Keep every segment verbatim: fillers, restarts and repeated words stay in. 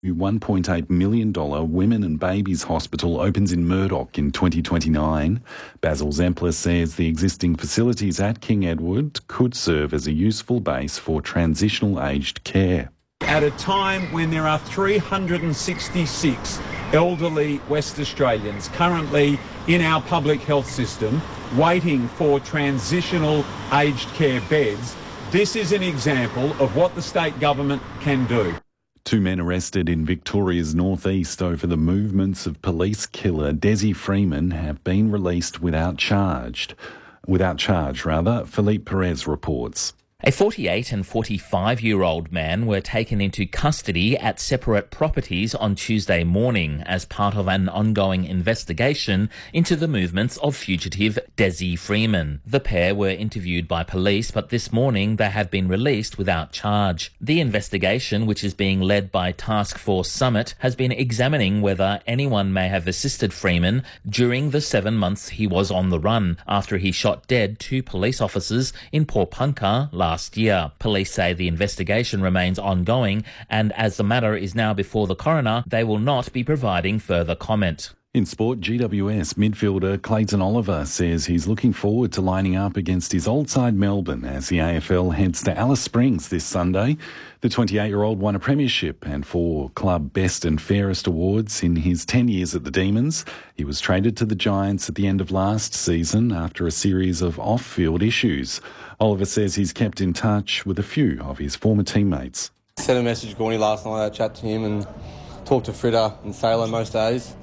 one point eight million dollars Women and Babies Hospital opens in Murdoch in twenty twenty-nine. Basil Zempler says the existing facilities at King Edward could serve as a useful base for transitional aged care. At a time when there are three hundred sixty-six elderly West Australians currently in our public health system waiting for transitional aged care beds, this is an example of what the state government can do. Two men arrested in Victoria's northeast over the movements of police killer Desi Freeman have been released without charged. Without charge, rather, Philippe Perez reports. A forty-eight and forty-five-year-old man were taken into custody at separate properties on Tuesday morning as part of an ongoing investigation into the movements of fugitive Desi Freeman. The pair were interviewed by police, but this morning they have been released without charge. The investigation, which is being led by Task Force Summit, has been examining whether anyone may have assisted Freeman during the seven months he was on the run after he shot dead two police officers in Pawnpukka last Last year. Police say the investigation remains ongoing, and as the matter is now before the coroner, they will not be providing further comment. In sport, G W S midfielder Clayton Oliver says he's looking forward to lining up against his old side Melbourne as the A F L heads to Alice Springs this Sunday. The twenty-eight-year-old won a premiership and four club best and fairest awards in his ten years at the Demons. He was traded to the Giants at the end of last season after a series of off-field issues. Oliver says he's kept in touch with a few of his former teammates. I sent a message to Gorney last night, I chat to him and talked to Fritter and Sailor most days.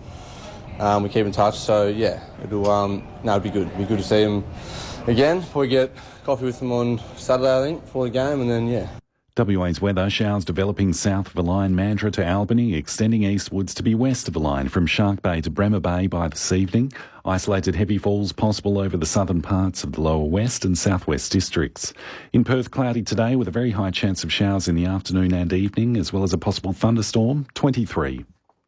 Um, we keep in touch, so yeah, it'll um, no, it'll be good. It'll be good to see him again. Probably get coffee with him on Saturday, I think, before the game, and then yeah. W A's weather: showers developing south of the line, Mandurah to Albany, extending eastwards to be west of the line from Shark Bay to Bremer Bay by this evening. Isolated heavy falls possible over the southern parts of the lower west and southwest districts. In Perth, cloudy today with a very high chance of showers in the afternoon and evening, as well as a possible thunderstorm, twenty-three.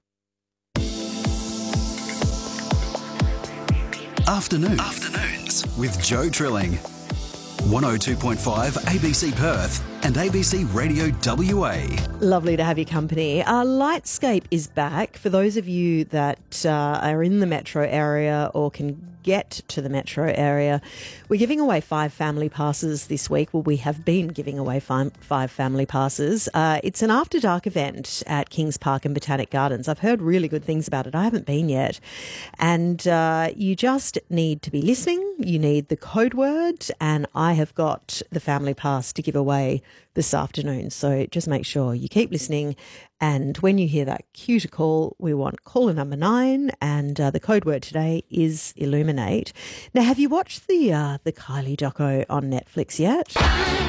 Afternoons. Afternoons with Joe Trilling. one oh two point five A B C Perth and A B C Radio W A. Lovely to have your company. Uh, Lightscape is back. For those of you that uh, are in the metro area or can get to the metro area, we're giving away five family passes this week. Well, we have been giving away five, five family passes. Uh, it's an after dark event at Kings Park and Botanic Gardens. I've heard really good things about it. I haven't been yet. And uh, you just need to be listening. You need the code word, and I have got the family pass to give away this afternoon. So just make sure you keep listening. And when you hear that cue to call, we want caller number nine, and uh, the code word today is Illuminate. Now, have you watched the uh, the Kylie doco on Netflix yet?